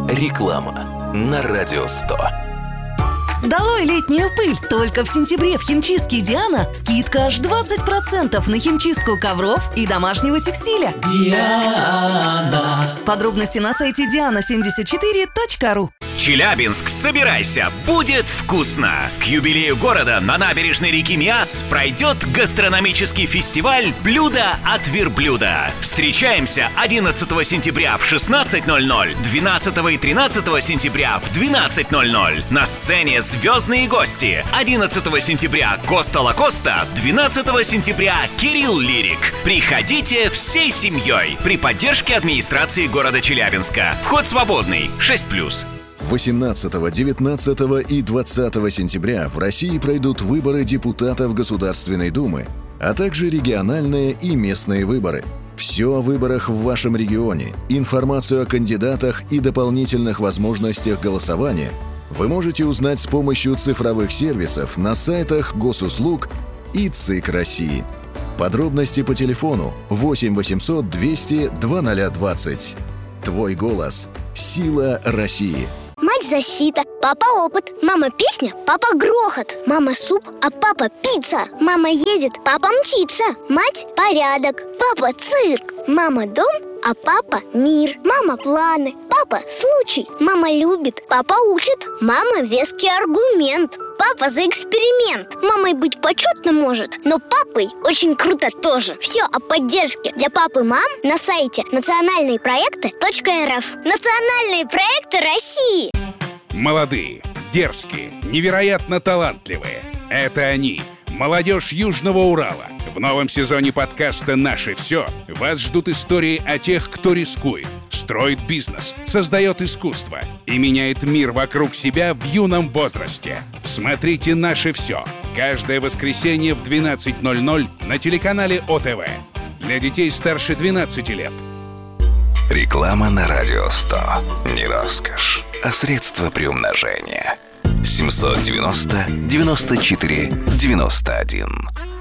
Реклама на Радио 100. Долой летнюю пыль! Только в сентябре в химчистке «Диана» скидка аж 20% на химчистку ковров и домашнего текстиля. Диана. Подробности на сайте diana74.ru. Челябинск, собирайся, будет вкусно! К юбилею города на набережной реки Миас пройдет гастрономический фестиваль «Блюдо от верблюда». Встречаемся 11 сентября в 16:00, 12 и 13 сентября в 12:00. На сцене звездные гости. 11 сентября Коста Лакоста, 12 сентября Кирилл Лирик. Приходите всей семьей при поддержке администрации города Челябинска. Вход свободный, 6+. 18, 19 и 20 сентября в России пройдут выборы депутатов Государственной Думы, а также региональные и местные выборы. Все о выборах в вашем регионе, информацию о кандидатах и дополнительных возможностях голосования вы можете узнать с помощью цифровых сервисов на сайтах Госуслуг и ЦИК России. Подробности по телефону 8 800 200 2020. Твой голос – сила России. Мать – защита, папа – опыт, мама – песня, папа – грохот, мама – суп, а папа – пицца, мама едет, папа мчится, мать – порядок, папа – цирк, мама – дом, а папа – мир, мама – планы, папа – случай, мама любит, папа учит, мама – веский аргумент, папа за эксперимент, мамой быть почетно может, но папой очень круто тоже. Все о поддержке для пап и мам на сайте национальныепроекты.рф. Национальные проекты России. Молодые, дерзкие, невероятно талантливые. Это они, молодежь Южного Урала. В новом сезоне подкаста «Наше все» вас ждут истории о тех, кто рискует, строит бизнес, создает искусство и меняет мир вокруг себя в юном возрасте. Смотрите «Наше все» каждое воскресенье в 12:00 на телеканале ОТВ. Для детей старше 12 лет. Реклама на Радио 100. Не роскошь, а средство приумножения. 790 94 91.